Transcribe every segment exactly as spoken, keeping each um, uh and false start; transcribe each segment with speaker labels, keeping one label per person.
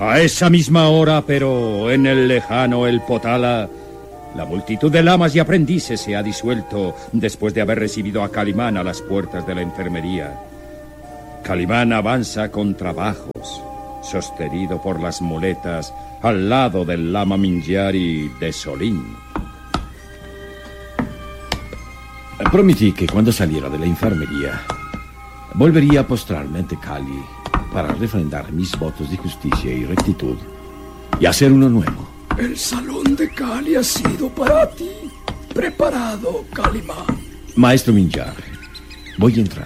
Speaker 1: A esa misma hora, pero en el lejano El Potala, la multitud de lamas y aprendices se ha disuelto después de haber recibido a Calimán a las puertas de la enfermería. Calimán avanza con trabajos, sostenido por las muletas, al lado del lama Mingyari de Solín.
Speaker 2: Prometí que cuando saliera de la enfermería volvería a postrarme ante Cali para refrendar mis votos de justicia y rectitud y hacer uno nuevo.
Speaker 3: El salón de Cali ha sido para ti preparado, Calimán.
Speaker 2: Maestro Mingyar, voy a entrar.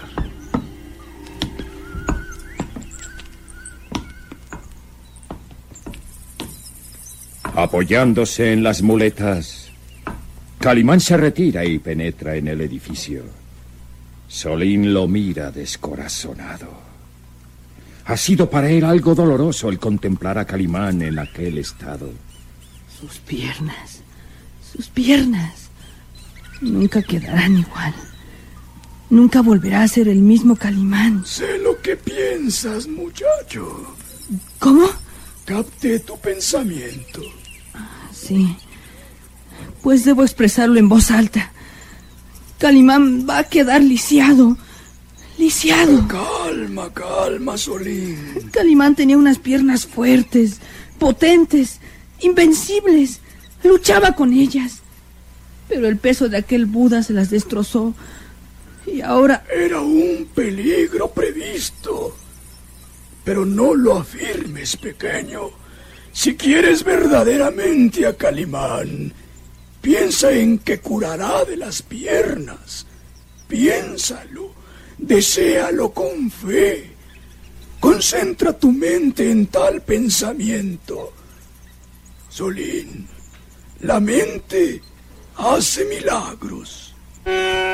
Speaker 1: Apoyándose en las muletas, Calimán se retira y penetra en el edificio. Solín lo mira descorazonado. Ha sido para él algo doloroso el contemplar a Calimán en aquel estado.
Speaker 4: Sus piernas, sus piernas, nunca quedarán igual. Nunca volverá a ser el mismo Calimán.
Speaker 3: Sé lo que piensas, muchacho.
Speaker 4: ¿Cómo?
Speaker 3: Capté tu pensamiento.
Speaker 4: Sí, pues debo expresarlo en voz alta. Calimán va a quedar lisiado, lisiado.
Speaker 3: Calma, calma, Solín.
Speaker 4: Calimán tenía unas piernas fuertes, potentes, invencibles. Luchaba con ellas, pero el peso de aquel Buda se las destrozó. Y ahora...
Speaker 3: Era un peligro previsto. Pero no lo afirmes, pequeño. Si quieres verdaderamente a Calimán, piensa en que curará de las piernas. Piénsalo, deséalo con fe. Concentra tu mente en tal pensamiento. Solín, la mente hace milagros.